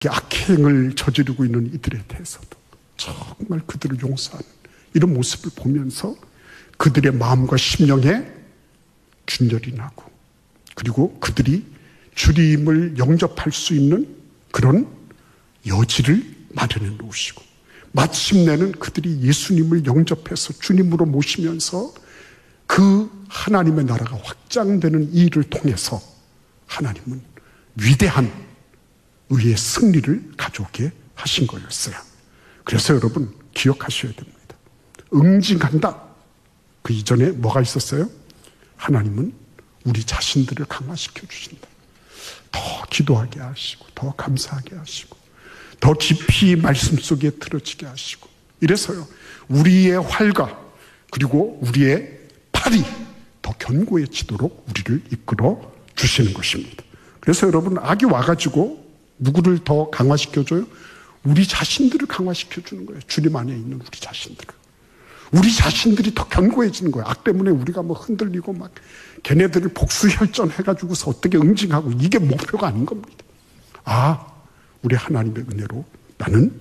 악행을 저지르고 있는 이들에 대해서도 정말 그들을 용서하는 이런 모습을 보면서 그들의 마음과 심령에 균열이 나고, 그리고 그들이 주님을 영접할 수 있는 그런 여지를 마련해 놓으시고, 마침내는 그들이 예수님을 영접해서 주님으로 모시면서 그 하나님의 나라가 확장되는 이 일을 통해서 하나님은 위대한 의의 승리를 가져오게 하신 거였어요. 그래서 여러분 기억하셔야 됩니다. 응징한다. 그 이전에 뭐가 있었어요? 하나님은 우리 자신들을 강화시켜 주신다. 더 기도하게 하시고, 더 감사하게 하시고, 더 깊이 말씀 속에 들어지게 하시고, 이래서요 우리의 활과 그리고 우리의 팔이 더 견고해지도록 우리를 이끌어 주시는 것입니다. 그래서 여러분, 악이 와가지고 누구를 더 강화시켜줘요? 우리 자신들을 강화시켜주는 거예요. 주님 안에 있는 우리 자신들을. 우리 자신들이 더 견고해지는 거예요. 악 때문에 우리가 뭐 흔들리고 막 걔네들을 복수혈전해가지고서 어떻게 응징하고, 이게 목표가 아닌 겁니다. 아, 우리 하나님의 은혜로 나는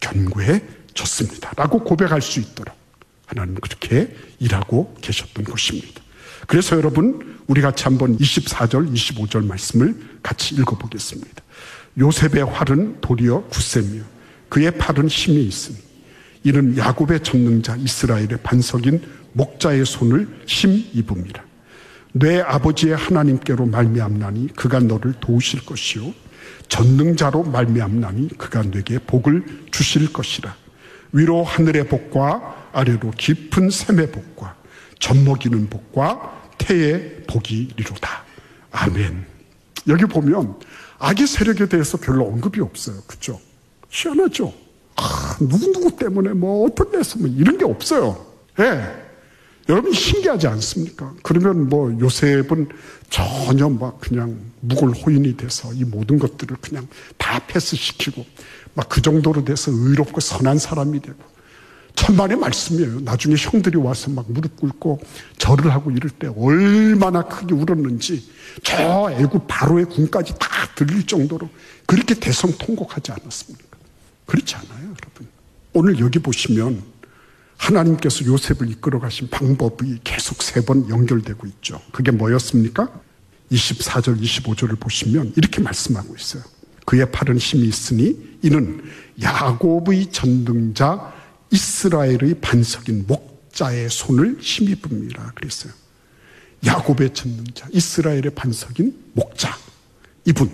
견고해졌습니다 라고 고백할 수 있도록 하나님은 그렇게 일하고 계셨던 것입니다. 그래서 여러분, 우리 같이 한번 24절 25절 말씀을 같이 읽어보겠습니다. 요셉의 활은 도리어 굳세며 그의 팔은 힘이 있으니 이는 야곱의 전능자 이스라엘의 반석인 목자의 손을 힘입음이라. 내 아버지의 하나님께로 말미암나니 그가 너를 도우실 것이요 전능자로 말미암나니 그가 내게 복을 주실 것이라. 위로 하늘의 복과 아래로 깊은 샘의 복과 젖먹이는 복과 태의 복이리로다. 아멘. 여기 보면 악의 세력에 대해서 별로 언급이 없어요. 그렇죠? 희한하죠? 누구 때문에 뭐 어떻게 해서 뭐 이런 게 없어요. 예. 여러분 신기하지 않습니까? 그러면 뭐 요셉은 전혀 막 그냥 무골호인이 돼서 이 모든 것들을 그냥 다 패스시키고 막 그 정도로 돼서 의롭고 선한 사람이 되고, 천만의 말씀이에요. 나중에 형들이 와서 막 무릎 꿇고 절을 하고 이럴 때 얼마나 크게 울었는지 저 애굽 바로의 궁까지 다 들릴 정도로 그렇게 대성통곡하지 않았습니까? 그렇지 않아요, 여러분. 오늘 여기 보시면 하나님께서 요셉을 이끌어 가신 방법이 계속 3번 연결되고 있죠. 그게 뭐였습니까? 24절 25절을 보시면 이렇게 말씀하고 있어요. 그의 팔은 힘이 있으니 이는 야곱의 전능자 이스라엘의 반석인 목자의 손을 힘입음이라 그랬어요. 야곱의 전능자 이스라엘의 반석인 목자, 이분.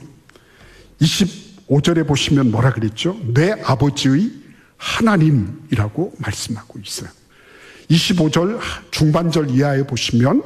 25절에 보시면 뭐라 그랬죠? 내 아버지의 하나님이라고 말씀하고 있어요. 25절 중반절 이하에 보시면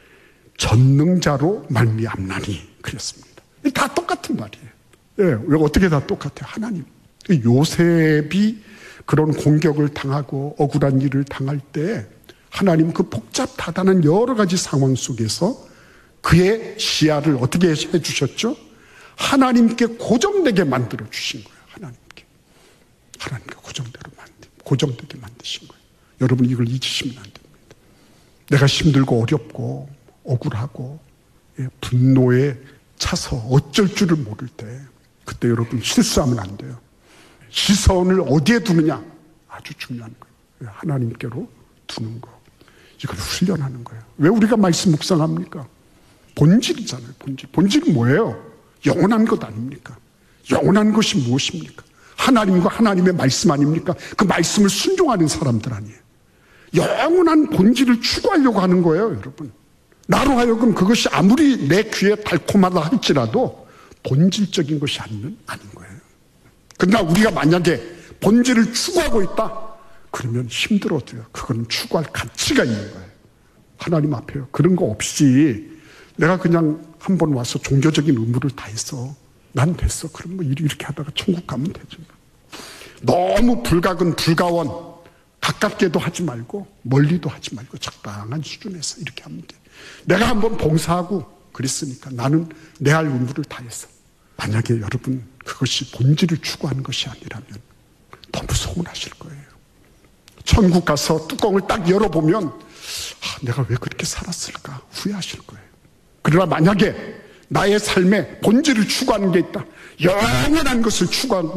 전능자로 말미암나니 그랬습니다. 다 똑같은 말이에요. 예, 왜 어떻게 다 똑같아요? 하나님. 요셉이 그런 공격을 당하고 억울한 일을 당할 때 하나님 그 복잡하다는 여러 가지 상황 속에서 그의 시야를 어떻게 해주셨죠? 하나님께 고정되게 만들어 주신 거예요. 하나님께 고정되게 만드신 거예요. 여러분 이걸 잊으시면 안 됩니다. 내가 힘들고 어렵고 억울하고 분노에 차서 어쩔 줄을 모를 때, 그때 여러분 실수하면 안 돼요. 시선을 어디에 두느냐 아주 중요한 거예요. 하나님께로 두는 거, 이걸 훈련하는 거예요. 왜 우리가 말씀 묵상합니까? 본질이잖아요. 본질이 뭐예요? 영원한 것 아닙니까? 영원한 것이 무엇입니까? 하나님과 하나님의 말씀 아닙니까? 그 말씀을 순종하는 사람들 아니에요. 영원한 본질을 추구하려고 하는 거예요, 여러분. 나로 하여금 그것이 아무리 내 귀에 달콤하다 할지라도 본질적인 것이 아닌 거예요. 그러나 우리가 만약에 본질을 추구하고 있다, 그러면 힘들어도요. 그거는 추구할 가치가 있는 거예요. 하나님 앞에요. 그런 거 없이 내가 그냥 한번 와서 종교적인 의무를 다해서 난 됐어. 그럼 뭐 이렇게 하다가 천국 가면 되죠. 너무 불가근 불가원, 가깝게도 하지 말고 멀리도 하지 말고 적당한 수준에서 이렇게 하면 돼. 내가 한번 봉사하고 그랬으니까 나는 내 할 의무를 다했어. 만약에 여러분 그것이 본질을 추구하는 것이 아니라면 너무 서운하실 거예요. 천국 가서 뚜껑을 딱 열어보면 내가 왜 그렇게 살았을까 후회하실 거예요. 그러나 만약에 나의 삶에 본질을 추구하는 게 있다. 영원한 것을 추구하는